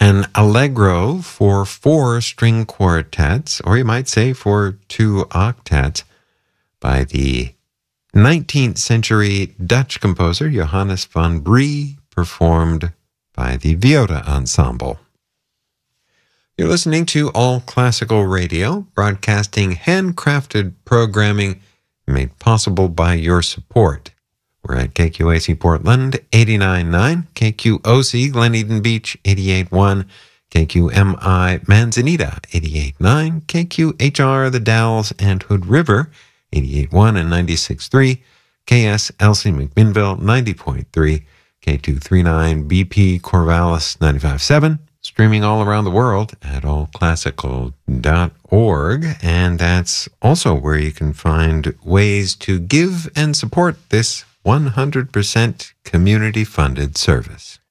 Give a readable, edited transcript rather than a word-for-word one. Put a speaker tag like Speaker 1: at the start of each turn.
Speaker 1: an allegro for 4 string quartets, or you might say for 2 octets, by the 19th century Dutch composer Johannes van Brie, performed by the Viola Ensemble. You're listening to All Classical Radio, broadcasting handcrafted programming made possible by your support. We're at KQAC Portland 89.9, KQOC Glen Eden Beach 88.1, KQMI Manzanita 88.9, KQHR The Dalles and Hood River 88.1 and 96.3, KSLC McMinnville 90.3, K239 BP Corvallis 95.7, streaming all around the world at allclassical.org, and that's also where you can find ways to give and support this 100% community-funded service.